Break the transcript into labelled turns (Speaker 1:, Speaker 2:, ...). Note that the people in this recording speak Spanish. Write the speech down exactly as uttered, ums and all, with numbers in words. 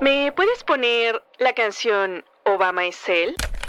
Speaker 1: ¿Me puedes poner la canción Obama es él?